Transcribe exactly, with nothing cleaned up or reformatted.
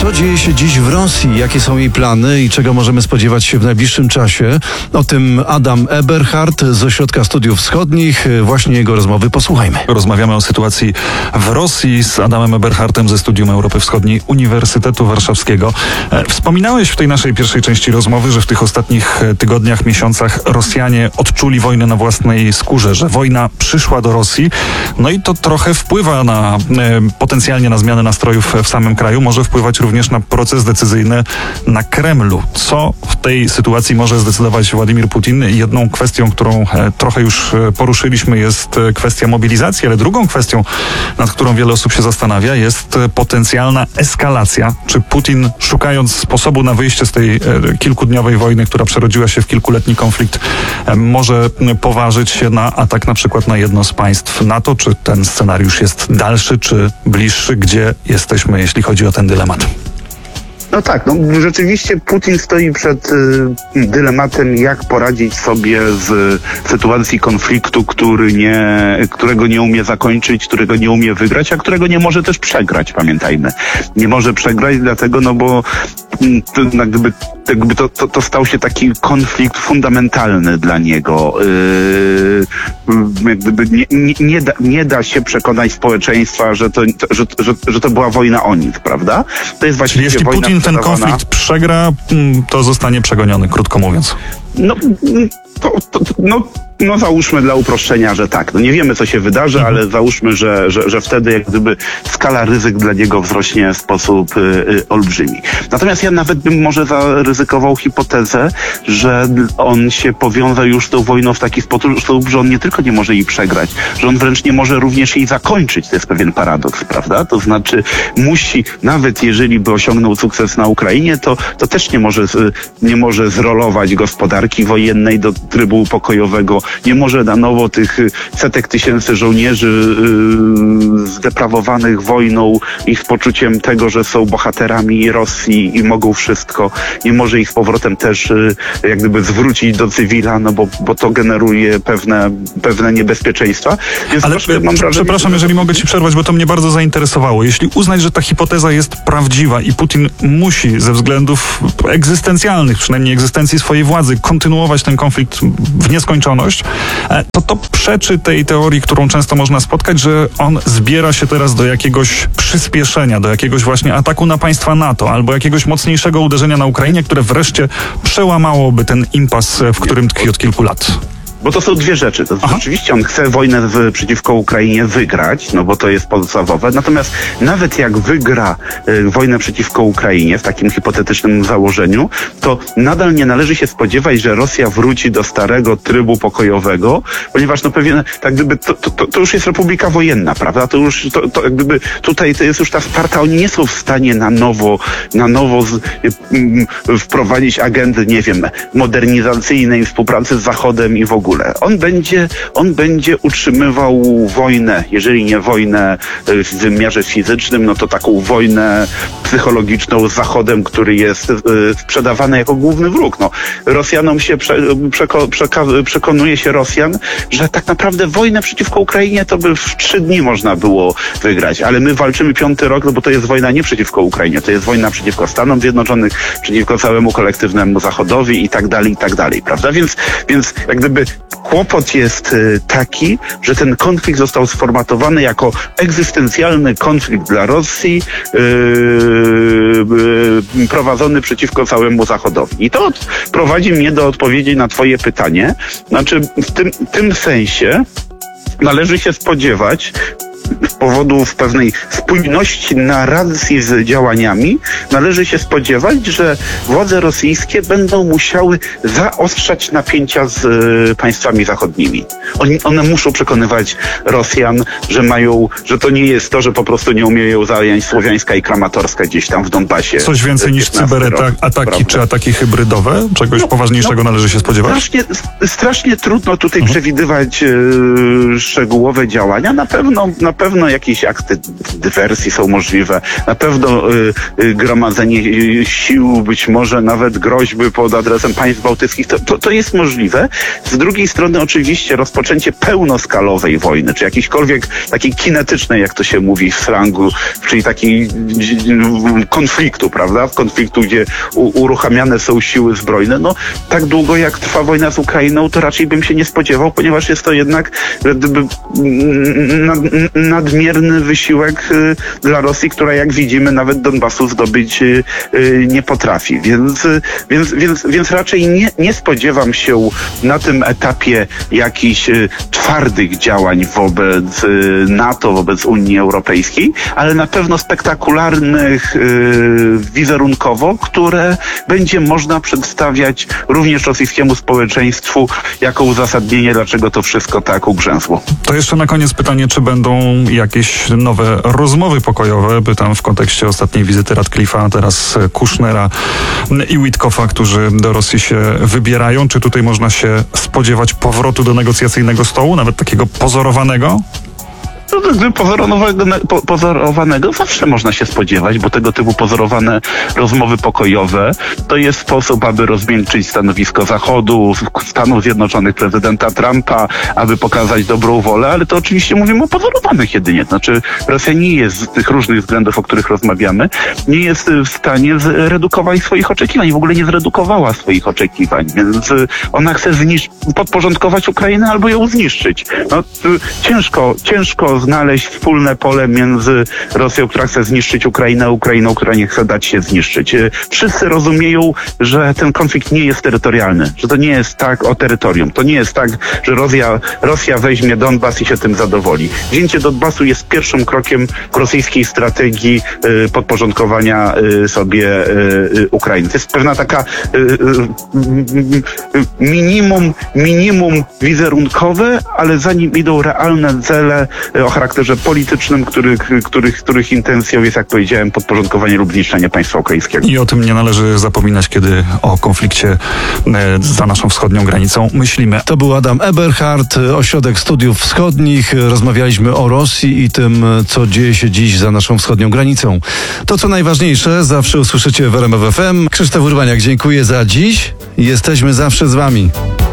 Co dzieje się dziś w Rosji? Jakie są jej plany i czego możemy spodziewać się w najbliższym czasie? O tym Adam Eberhard z Ośrodka Studiów Wschodnich. Właśnie jego rozmowy posłuchajmy. Rozmawiamy o sytuacji w Rosji z Adamem Eberhardem ze Studium Europy Wschodniej Uniwersytetu Warszawskiego. Wspominałeś w tej naszej pierwszej części rozmowy, że w tych ostatnich tygodniach, miesiącach Rosjanie odczuli wojnę na własnej skórze, że wojna przyszła do Rosji. No i to trochę wpływa na potencjalnie na zmianę nastrojów w samym kraju. Może wpływać również na proces decyzyjny na Kremlu. Co w tej sytuacji może zdecydować Władimir Putin? Jedną kwestią, którą trochę już poruszyliśmy, jest kwestia mobilizacji, ale drugą kwestią, nad którą wiele osób się zastanawia, jest potencjalna eskalacja. Czy Putin, szukając sposobu na wyjście z tej kilkudniowej wojny, która przerodziła się w kilkuletni konflikt, może poważyć się na atak na przykład na jedno z państw NATO? Czy ten scenariusz jest dalszy, czy bliższy? Gdzie jesteśmy, jeśli chodzi o ten dylemat? No tak, no rzeczywiście Putin stoi przed y, dylematem, jak poradzić sobie z sytuacji konfliktu, który nie, którego nie umie zakończyć, którego nie umie wygrać, a którego nie może też przegrać, pamiętajmy. Nie może przegrać dlatego, no bo to, jakby, jakby to, to, to stał się taki konflikt fundamentalny dla niego. Yy, jak gdyby nie, nie, nie, da, nie da się przekonać społeczeństwa, że to, że, że, że to była wojna o nic, prawda? To jest właściwie jeśli wojna Putin ten konflikt przegra, to zostanie przegoniony, krótko mówiąc. No, to, to, no, no załóżmy dla uproszczenia, że tak. No nie wiemy, co się wydarzy, ale załóżmy, że, że, że wtedy jak gdyby skala ryzyk dla niego wzrośnie w sposób y, y, olbrzymi. Natomiast ja nawet bym może zaryzykował hipotezę, że on się powiąże już z tą wojną w taki sposób, że on nie tylko nie może jej przegrać, że on wręcz nie może również jej zakończyć. To jest pewien paradoks, prawda? To znaczy musi, nawet jeżeli by osiągnął sukces na Ukrainie, to, to też nie może, nie może zrolować gospodarki wojennej do trybu pokojowego, nie może na nowo tych setek tysięcy żołnierzy yy, zdeprawowanych wojną, ich poczuciem tego, że są bohaterami Rosji i mogą wszystko, nie może ich z powrotem też yy, jak gdyby zwrócić do cywila, no bo, bo to generuje pewne, pewne niebezpieczeństwa. Więc ale troszkę, mam wrażenie, przepraszam, jeżeli mogę ci przerwać, bo to mnie bardzo zainteresowało. Jeśli uznać, że ta hipoteza jest prawdziwa i Putin musi ze względów egzystencjalnych, przynajmniej egzystencji swojej władzy, kontynuować ten konflikt w nieskończoność, to to przeczy tej teorii, którą często można spotkać, że on zbiera się teraz do jakiegoś przyspieszenia, do jakiegoś właśnie ataku na państwa NATO albo jakiegoś mocniejszego uderzenia na Ukrainie, które wreszcie przełamałoby ten impas, w którym tkwi od kilku lat. Bo to są dwie rzeczy. To znaczy, oczywiście on chce wojnę w, przeciwko Ukrainie wygrać, no bo to jest podstawowe. Natomiast nawet jak wygra y, wojnę przeciwko Ukrainie w takim hipotetycznym założeniu, to nadal nie należy się spodziewać, że Rosja wróci do starego trybu pokojowego, ponieważ no pewien, tak gdyby to, to, to już jest republika wojenna, prawda? To już to, to jak gdyby tutaj to jest już ta Sparta, oni nie są w stanie na nowo, na nowo z, y, y, wprowadzić agendy, nie wiem, modernizacyjnej, współpracy z Zachodem i w ogóle. On będzie, on będzie utrzymywał wojnę, jeżeli nie wojnę w wymiarze fizycznym, no to taką wojnę psychologiczną z Zachodem, który jest sprzedawany jako główny wróg. No, Rosjanom się prze, przeko, przeka, przekonuje się Rosjan, że tak naprawdę wojnę przeciwko Ukrainie to by w trzy dni można było wygrać, ale my walczymy piąty rok, no bo to jest wojna nie przeciwko Ukrainie, to jest wojna przeciwko Stanom Zjednoczonych, przeciwko całemu kolektywnemu Zachodowi i tak dalej, i tak dalej, prawda? Więc, więc jak gdyby kłopot jest taki, że ten konflikt został sformatowany jako egzystencjalny konflikt dla Rosji, yy, yy, prowadzony przeciwko całemu Zachodowi. I to prowadzi mnie do odpowiedzi na twoje pytanie. Znaczy, w tym, tym sensie należy się spodziewać, z powodów pewnej spójności narracji z działaniami, należy się spodziewać, że władze rosyjskie będą musiały zaostrzać napięcia z y, państwami zachodnimi. Oni, one muszą przekonywać Rosjan, że mają, że to nie jest to, że po prostu nie umieją zająć Słowiańska i Kramatorska gdzieś tam w Donbasie. Coś więcej niż cyberataki czy ataki hybrydowe? Czegoś no, poważniejszego no, należy się spodziewać? Strasznie, strasznie trudno tutaj mhm. przewidywać y, szczegółowe działania. Na pewno, na pewno jakieś akty dywersji są możliwe, na pewno y, y, gromadzenie y, sił, być może nawet groźby pod adresem państw bałtyckich, to, to, to jest możliwe. Z drugiej strony oczywiście rozpoczęcie pełnoskalowej wojny, czy jakiejśkolwiek takiej kinetycznej, jak to się mówi w slangu, czyli takiej konfliktu, prawda? Konfliktu, gdzie u, uruchamiane są siły zbrojne. No, tak długo jak trwa wojna z Ukrainą, to raczej bym się nie spodziewał, ponieważ jest to jednak gdyby, nad, nadmierny wysiłek y, dla Rosji, która jak widzimy nawet Donbasu zdobyć y, y, nie potrafi. Więc, y, więc, więc, więc raczej nie, nie spodziewam się na tym etapie jakichś y, twardych działań wobec y, NATO, wobec Unii Europejskiej, ale na pewno spektakularnych y, wizerunkowo, które będzie można przedstawiać również rosyjskiemu społeczeństwu jako uzasadnienie, dlaczego to wszystko tak ugrzęzło. To jeszcze na koniec pytanie, czy będą jakieś nowe rozmowy pokojowe? Pytam w kontekście ostatniej wizyty Radcliffe'a, a teraz Kushnera i Witkoffa, którzy do Rosji się wybierają. Czy tutaj można się spodziewać powrotu do negocjacyjnego stołu, nawet takiego pozorowanego? No, pozorowanego, po, pozorowanego zawsze można się spodziewać, bo tego typu pozorowane rozmowy pokojowe to jest sposób, aby rozmiękczyć stanowisko Zachodu, Stanów Zjednoczonych, prezydenta Trumpa, aby pokazać dobrą wolę, ale to oczywiście mówimy o pozorowanych jedynie. Znaczy Rosja nie jest z tych różnych względów, o których rozmawiamy, nie jest w stanie zredukować swoich oczekiwań, w ogóle nie zredukowała swoich oczekiwań, więc ona chce zniszczyć, podporządkować Ukrainę albo ją zniszczyć. No, ciężko, ciężko znaleźć wspólne pole między Rosją, która chce zniszczyć Ukrainę, a Ukrainą, która nie chce dać się zniszczyć. Wszyscy rozumieją, że ten konflikt nie jest terytorialny, że to nie jest tak o terytorium. To nie jest tak, że Rosja, Rosja weźmie Donbas i się tym zadowoli. Wzięcie Donbasu jest pierwszym krokiem w rosyjskiej strategii y, podporządkowania y, sobie y, Ukrainy. To jest pewna taka y, y, y, minimum, minimum wizerunkowe, ale za nim idą realne cele y, o charakterze politycznym, których, których, których intencją jest, jak powiedziałem, podporządkowanie lub zniszczenie państwa ukraińskiego. I o tym nie należy zapominać, kiedy o konflikcie za naszą wschodnią granicą myślimy. To był Adam Eberhard, Ośrodek Studiów Wschodnich. Rozmawialiśmy o Rosji i tym, co dzieje się dziś za naszą wschodnią granicą. To, co najważniejsze, zawsze usłyszycie w R M F F M. Krzysztof Urbaniak, dziękuję za dziś. Jesteśmy zawsze z wami.